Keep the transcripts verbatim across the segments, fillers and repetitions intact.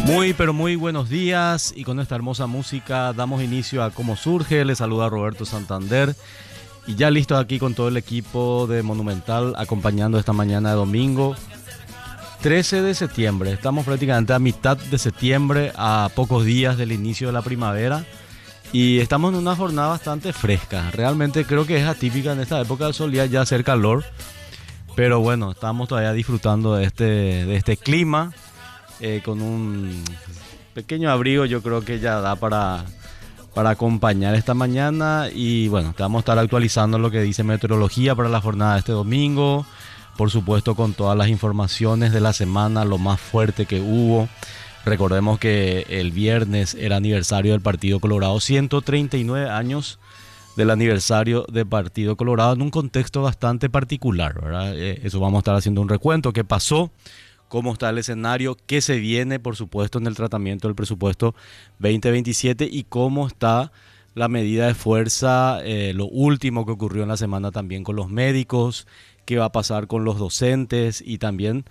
Muy, pero muy buenos días, y con esta hermosa música damos inicio a Cómo Surge. Les saluda Roberto Santander y ya listo aquí con todo el equipo de Monumental acompañando esta mañana de domingo trece de septiembre. Estamos prácticamente a mitad de septiembre, a pocos días del inicio de la primavera, y estamos en una jornada bastante fresca. Realmente creo que es atípica en esta época, del solía ya hacer calor, pero bueno, estamos todavía disfrutando de este, de este clima. Eh, con un pequeño abrigo yo creo que ya da para, para acompañar esta mañana. Y bueno, te vamos a estar actualizando lo que dice meteorología para la jornada de este domingo. Por supuesto, con todas las informaciones de la semana, lo más fuerte que hubo. Recordemos que el viernes era aniversario del Partido Colorado, ciento treinta y nueve años del aniversario del Partido Colorado, en un contexto bastante particular, ¿verdad? Eh, eso vamos a estar haciendo un recuento, qué pasó, cómo está el escenario, qué se viene, por supuesto, en el tratamiento del presupuesto veinte veintisiete y cómo está la medida de fuerza, eh, lo último que ocurrió en la semana también con los médicos, qué va a pasar con los docentes y también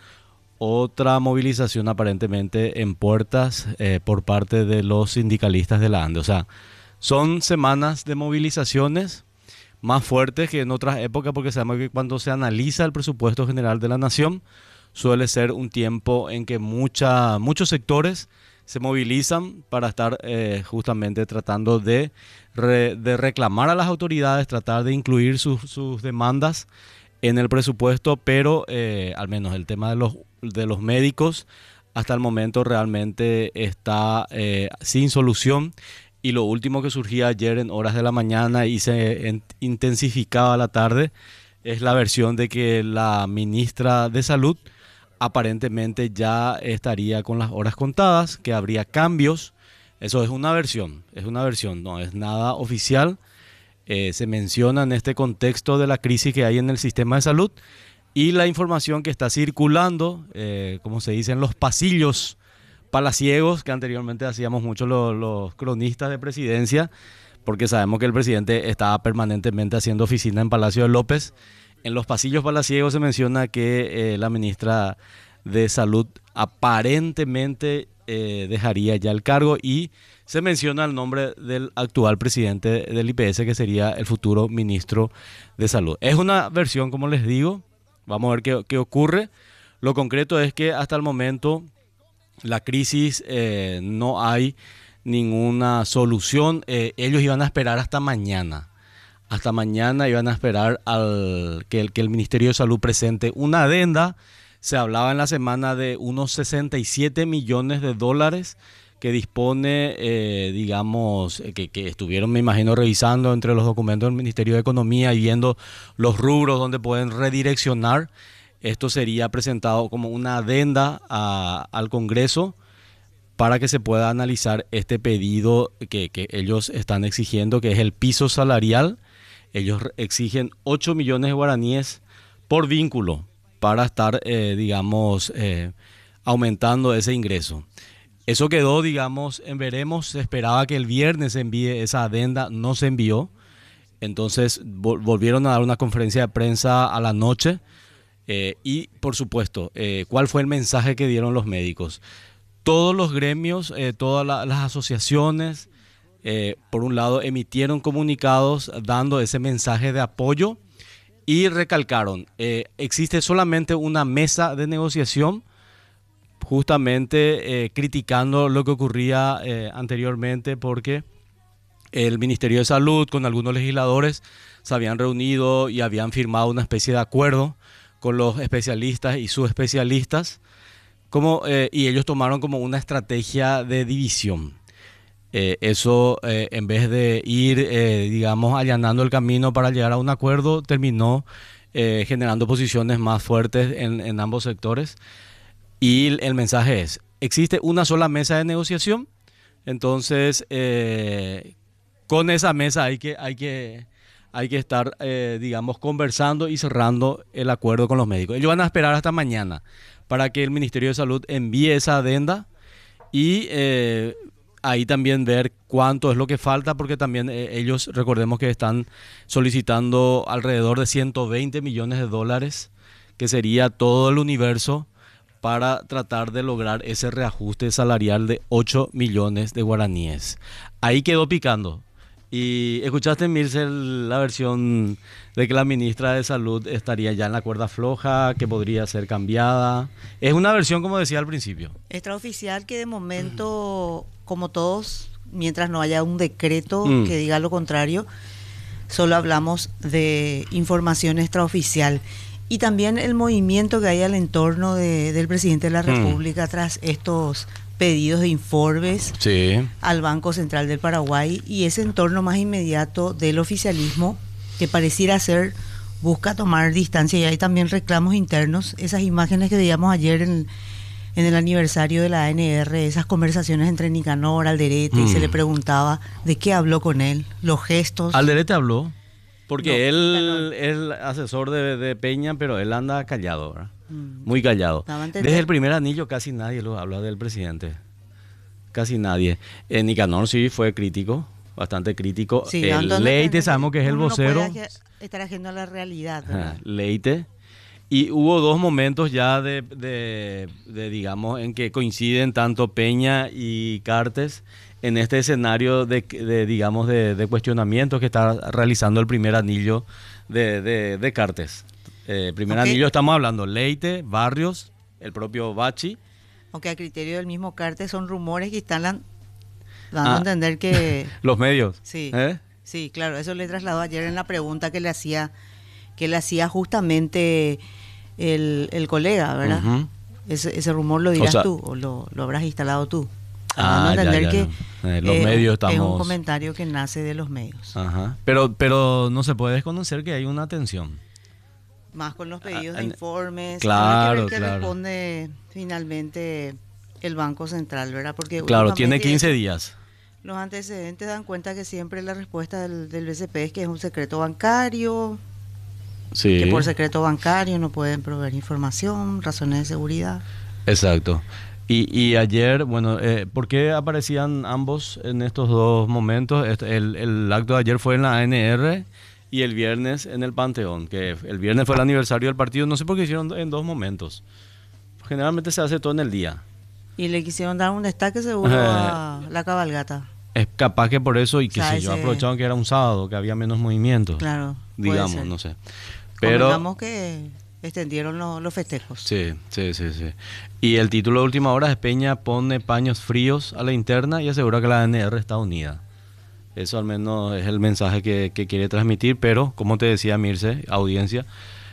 otra movilización aparentemente en puertas eh, por parte de los sindicalistas de la ANDE. O sea, son semanas de movilizaciones más fuertes que en otras épocas, porque sabemos que cuando se analiza el presupuesto general de la nación, suele ser un tiempo en que mucha, muchos sectores se movilizan para estar eh, justamente tratando de, re, de reclamar a las autoridades, tratar de incluir sus, sus demandas en el presupuesto, pero eh, al menos el tema de los, de los médicos hasta el momento realmente está eh, sin solución. Y lo último que surgía ayer en horas de la mañana y se en, intensificaba a la tarde es la versión de que la ministra de Salud aparentemente ya estaría con las horas contadas, que habría cambios. Eso es una versión, es una versión, no es nada oficial. Eh, se menciona en este contexto de la crisis que hay en el sistema de salud y la información que está circulando, eh, como se dice, en los pasillos palaciegos, que anteriormente hacíamos mucho los, los cronistas de presidencia, porque sabemos que el presidente estaba permanentemente haciendo oficina en Palacio de López. En los pasillos palaciegos se menciona que eh, la ministra de Salud aparentemente eh, dejaría ya el cargo, y se menciona el nombre del actual presidente del I P S, que sería el futuro ministro de Salud. Es una versión, como les digo, vamos a ver qué, qué ocurre. Lo concreto es que hasta el momento la crisis eh, no hay ninguna solución. Eh, ellos iban a esperar hasta mañana. Hasta mañana iban a esperar al que el, que el Ministerio de Salud presente una adenda. Se hablaba en la semana de unos sesenta y siete millones de dólares que dispone, eh, digamos, que, que estuvieron, me imagino, revisando entre los documentos del Ministerio de Economía y viendo los rubros donde pueden redireccionar. Esto sería presentado como una adenda a, al Congreso para que se pueda analizar este pedido que, que ellos están exigiendo, que es el piso salarial. Ellos exigen ocho millones de guaraníes por vínculo para estar, eh, digamos, eh, aumentando ese ingreso. Eso quedó, digamos, en veremos. Se esperaba que el viernes se envíe esa adenda, no se envió. Entonces vol- volvieron a dar una conferencia de prensa a la noche. Eh, y, por supuesto, eh, ¿cuál fue el mensaje que dieron los médicos? Todos los gremios, eh, todas la, las asociaciones, Eh, por un lado, emitieron comunicados dando ese mensaje de apoyo y recalcaron, eh, existe solamente una mesa de negociación, justamente eh, criticando lo que ocurría eh, anteriormente, porque el Ministerio de Salud con algunos legisladores se habían reunido y habían firmado una especie de acuerdo con los especialistas y subespecialistas, como, eh, y ellos tomaron como una estrategia de división. Eh, eso, eh, en vez de ir, eh, digamos, allanando el camino para llegar a un acuerdo, terminó eh, generando posiciones más fuertes en, en ambos sectores. Y el, el mensaje es, existe una sola mesa de negociación, entonces eh, con esa mesa hay que, hay que, hay que estar, eh, digamos, conversando y cerrando el acuerdo con los médicos. Ellos van a esperar hasta mañana para que el Ministerio de Salud envíe esa adenda y eh, ahí también ver cuánto es lo que falta, porque también eh, ellos, recordemos que están solicitando alrededor de ciento veinte millones de dólares, que sería todo el universo para tratar de lograr ese reajuste salarial de ocho millones de guaraníes. Ahí quedó picando. Y escuchaste, Mirce, la versión de que la ministra de Salud estaría ya en la cuerda floja, que podría ser cambiada. Es una versión, como decía al principio. Extraoficial que de momento, como todos, mientras no haya un decreto Mm. que diga lo contrario, solo hablamos de información extraoficial. Y también el movimiento que hay al entorno de, del presidente de la República mm. tras estos pedidos de informes sí. al Banco Central del Paraguay, y ese entorno más inmediato del oficialismo que pareciera ser busca tomar distancia, y hay también reclamos internos. Esas imágenes que veíamos ayer en, en el aniversario de la A N R, esas conversaciones entre Nicanor, Alderete, mm. y se le preguntaba de qué habló con él, los gestos. Alderete habló, porque no, él es el asesor de, de Peña, pero él anda callado, ¿verdad? Muy callado. Desde el primer anillo casi nadie lo habla del presidente. Casi nadie. Eh, Nicanor sí fue crítico, bastante crítico. Sí, el Leite sabemos que es el vocero. No puede estar ajeno a la realidad, ¿verdad? Leite. Y hubo dos momentos ya de, de, de, digamos, en que coinciden tanto Peña y Cartes en este escenario de, de digamos, de, de cuestionamientos que está realizando el primer anillo de, de, de Cartes. Eh, primer okay. anillo estamos hablando Leite, Barrios, el propio Bachi. Aunque a criterio del mismo Cartes son rumores que están dando ah, a entender que... los medios. Sí, ¿Eh? sí, claro, eso le trasladó ayer en la pregunta que le hacía, que le hacía justamente el, el colega, ¿verdad? Uh-huh. ese, ese rumor lo dirás o sea, tú o lo, lo habrás instalado tú. Ah, ya, ya, que eh, los eh, medios estamos... es un comentario que nace de los medios. Ajá. Pero, pero no se puede desconocer que hay una tensión. Más con los pedidos de informes. Claro, que ver qué claro. responde finalmente el Banco Central, ¿verdad? Porque claro, tiene quince días. Los antecedentes dan cuenta que siempre la respuesta del, del B C P es que es un secreto bancario, sí. que por secreto bancario no pueden proveer información, razones de seguridad. Exacto. Y, y ayer, bueno, eh, ¿por qué aparecían ambos en estos dos momentos? El, el acto de ayer fue en la A N R y el viernes en el Panteón, que el viernes fue el aniversario del partido. No sé por qué hicieron en dos momentos. Generalmente se hace todo en el día. Y le quisieron dar un destaque seguro eh, a la cabalgata. Es capaz que por eso, y que o sea, sé yo, ese... aprovecharon que era un sábado, que había menos movimiento. Claro. Digamos, no sé. Pero digamos que extendieron lo, los festejos. Sí, sí, sí, sí. Y el título de última hora es: Peña pone paños fríos a la interna y asegura que la A N R está unida. Eso al menos es el mensaje que, que quiere transmitir, pero como te decía Mirce, audiencia,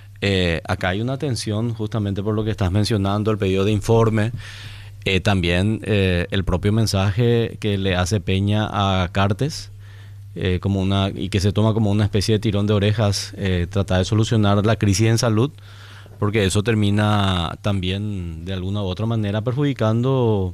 eh, acá hay una tensión justamente por lo que estás mencionando, el pedido de informe, eh, también eh, el propio mensaje que le hace Peña a Cartes, eh, como una, y que se toma como una especie de tirón de orejas, eh, tratar de solucionar la crisis en salud, porque eso termina también de alguna u otra manera perjudicando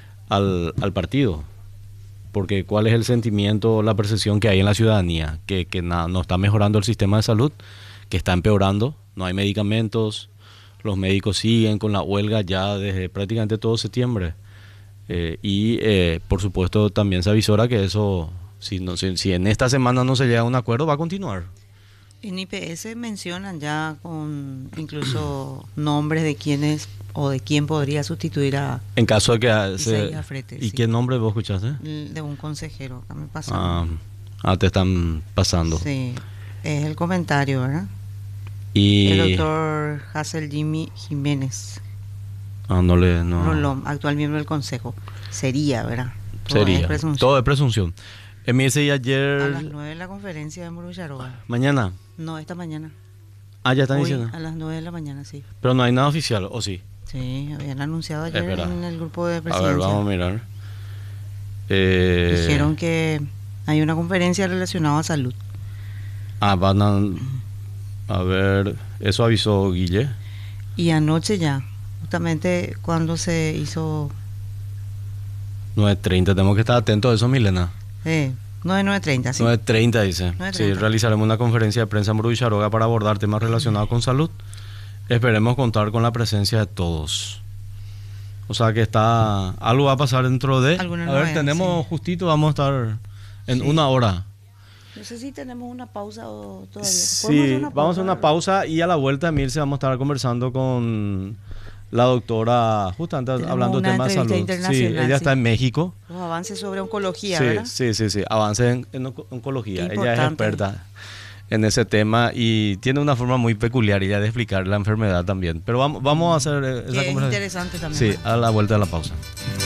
al, al partido. Porque cuál es el sentimiento, la percepción que hay en la ciudadanía, que, que na, no está mejorando el sistema de salud, que está empeorando, no hay medicamentos, los médicos siguen con la huelga ya desde prácticamente todo septiembre, eh, y eh, por supuesto también se avisora que eso, si, no, si, si en esta semana no se llega a un acuerdo, va a continuar. En I P S mencionan ya con incluso nombres de quienes o de quién podría sustituir a... En caso de que... Se, Fretes, ¿Y sí. qué nombre vos escuchaste? De un consejero, acá me pasó. Ah, ah, te están pasando. Sí, es el comentario, ¿verdad? Y... El doctor Hassel Jimmy Jiménez. Ah, no le... No. Rolón, actual miembro del consejo. Sería, ¿verdad? Todo Sería. Es presunción. Todo es presunción. En mi ese ayer... A las nueve en la conferencia de Murullaroa. ¿Mañana? No, esta mañana. Ah, ya están Hoy, diciendo. A las nueve de la mañana, sí. Pero no hay nada oficial, ¿o sí? Sí, habían anunciado ayer en el grupo de presidencia. A ver, vamos a mirar. Eh... Dijeron que hay una conferencia relacionada a salud. Ah, van a... A ver, eso avisó Guille. Y anoche ya, justamente cuando se hizo... nueve treinta, tenemos que estar atentos a eso, Milena. Sí, nueve treinta, sí. nueve treinta dice. nueve treinta. Sí, realizaremos una conferencia de prensa en Murullaroa para abordar temas relacionados con salud. Esperemos contar con la presencia de todos. O sea que está... Algo va a pasar dentro de... Alguna a novedad, ver, tenemos sí. Justito, vamos a estar en sí. una hora. No sé si tenemos una pausa o todavía. Sí, vamos a hacer una pausa y a la vuelta, Mirce, vamos a estar conversando con La doctora, justamente Tenemos hablando de una temas de salud, entrevista sí, internacional, ella está sí. en México. Los avances sobre oncología, Sí, ¿verdad? sí, sí, sí, avances en, en onco- oncología. Qué Ella es importante. experta en ese tema y tiene una forma muy peculiar ella de explicar la enfermedad también. Pero vamos, vamos a hacer eh, esa Que es conversación. interesante también. Sí, ¿verdad? a la vuelta de la pausa.